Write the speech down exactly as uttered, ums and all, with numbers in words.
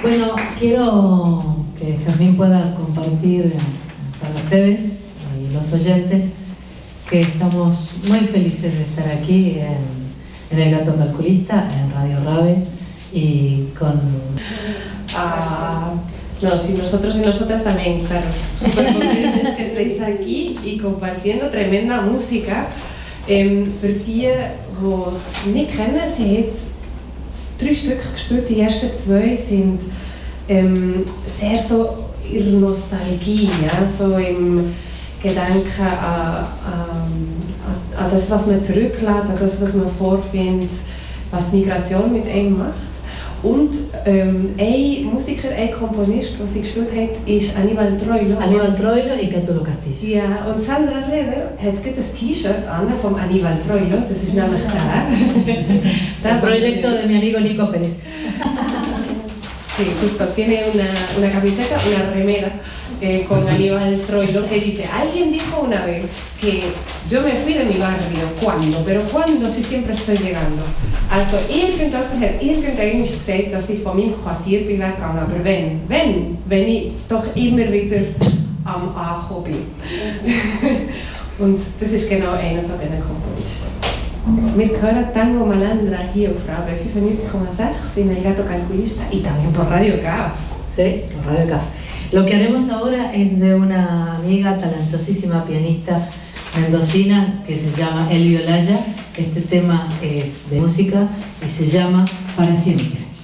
Bueno, quiero que Jazmín pueda compartir para ustedes y los oyentes que estamos muy felices de estar aquí en, en El Gato Calculista, en Radio Rave, y con... Ah, no, sí, nosotros y nosotras también, claro, súper contentes que estéis aquí y compartiendo tremenda música. Ähm, für die, die es nicht kennen, sie haben jetzt drei Stücke gespielt. Die ersten zwei sind ähm, sehr so in Nostalgie, ja? So im Gedanken an, an, an das, was man zurücklässt, an das, was man vorfindet, was die Migration mit einem macht. Und ähm, ein Musiker, ein Komponist, der sie gespielt hat, ist Aníbal Troilo. Aníbal Troilo y Cátulo Castillo. Ja, und Sandra Reder hat gerade ein T-Shirt an von Aníbal Troilo, das ist nämlich der. El proyecto de mi amigo Nico Pérez. Sí, justo, tiene una, una camiseta, una remera eh, con Aníbal Troilo que dice: alguien dijo una vez que yo me fui de mi barrio, ¿cuándo? Pero ¿cuándo si siempre estoy llegando? Also irgendjemand hat irgendwann gesagt, dass ich von meinem Quartier bin weggegangen, aber wenn, wenn, wenn ich doch immer wieder am Ankommen bin. Und das ist genau einer von diesen Komponisten. Wir hören Tango Malandra hier auf Rave fünfundneunzig Komma sechs en El Gato Calculista y también por Radio C A F. Sí, por Radio C A F. Lo que haremos ahora es de una amiga talentosísima pianista mendocina que se llama Elvi Olaya. Este tema es de música y se llama Para Siempre.